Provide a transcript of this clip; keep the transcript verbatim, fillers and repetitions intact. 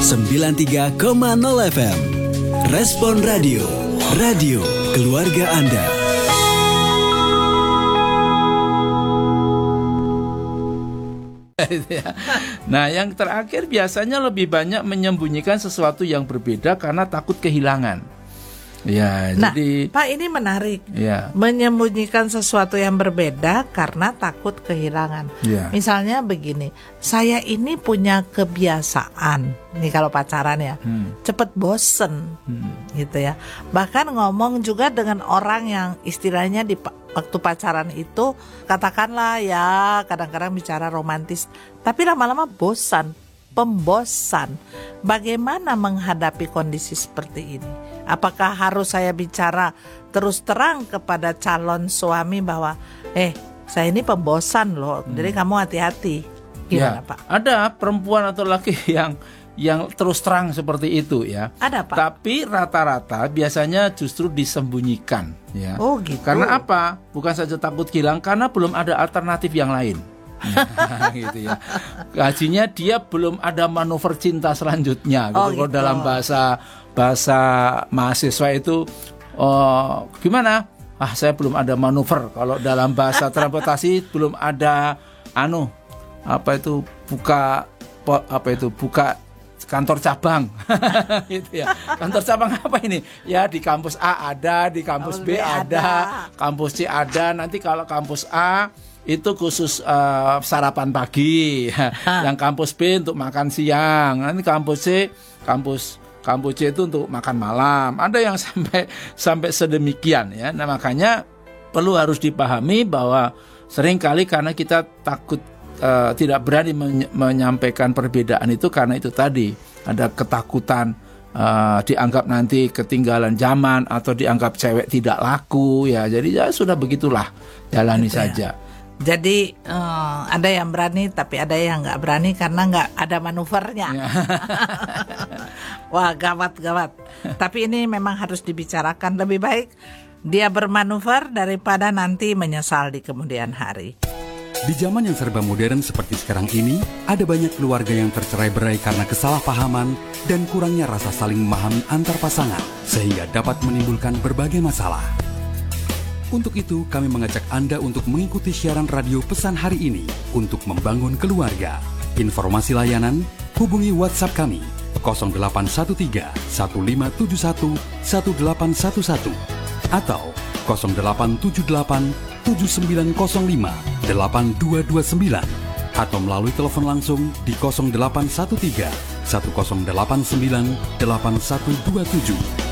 sembilan tiga koma nol F M. Respon Radio, radio keluarga Anda. Nah, yang terakhir biasanya lebih banyak menyembunyikan sesuatu yang berbeda karena takut kehilangan. Ya, nah, jadi Pak, ini menarik. Ya. Menyembunyikan sesuatu yang berbeda karena takut kehilangan. Ya. Misalnya begini, saya ini punya kebiasaan, nih kalau pacaran ya, hmm. cepet bosen, hmm. gitu ya. Bahkan ngomong juga dengan orang yang istilahnya di waktu pacaran itu, katakanlah ya kadang-kadang bicara romantis, tapi lama-lama bosan, pembosan. Bagaimana menghadapi kondisi seperti ini? Apakah harus saya bicara terus terang kepada calon suami bahwa eh saya ini pembosan loh, hmm. jadi kamu hati-hati. Gimana ya, Pak? Ada perempuan atau laki yang yang terus terang seperti itu ya. Ada Pak. Tapi rata-rata biasanya justru disembunyikan ya. Oh gitu. Karena apa? Bukan saja takut hilang, karena belum ada alternatif yang lain. Nah, gitu ya. Gajinya dia belum ada manuver cinta selanjutnya. Gitu. Oh, gitu. Kalau dalam bahasa bahasa mahasiswa itu oh, gimana? Ah, saya belum ada manuver. Kalau dalam bahasa transportasi belum ada anu apa itu buka apa itu buka kantor cabang. Gitu ya. Kantor cabang apa ini? Ya di kampus A ada, di kampus B ada, ada, kampus C ada. Nanti kalau kampus A itu khusus uh, sarapan pagi, yang kampus B untuk makan siang, nanti kampus C, kampus kampus C itu untuk makan malam. Ada yang sampai sampai sedemikian ya. Nah, makanya perlu harus dipahami bahwa seringkali karena kita takut uh, tidak berani menye- menyampaikan perbedaan itu karena itu tadi ada ketakutan uh, dianggap nanti ketinggalan zaman atau dianggap cewek tidak laku ya. Jadi ya sudah begitulah, jalani gitu saja. Ya. Jadi uh, ada yang berani tapi ada yang nggak berani karena nggak ada manuvernya. Wah, gawat-gawat. Tapi ini memang harus dibicarakan. Lebih baik dia bermanuver daripada nanti menyesal di kemudian hari. Di zaman yang serba modern seperti sekarang ini, ada banyak keluarga yang tercerai-berai karena kesalahpahaman dan kurangnya rasa saling memahami antar pasangan, sehingga dapat menimbulkan berbagai masalah. Untuk itu, kami mengajak Anda untuk mengikuti siaran radio pesan hari ini untuk membangun keluarga. Informasi layanan, hubungi WhatsApp kami nol delapan satu tiga satu lima tujuh satu satu delapan satu satu atau nol delapan tujuh delapan tujuh sembilan nol lima delapan dua dua sembilan atau melalui telepon langsung di nol delapan satu tiga satu nol delapan sembilan delapan satu dua tujuh.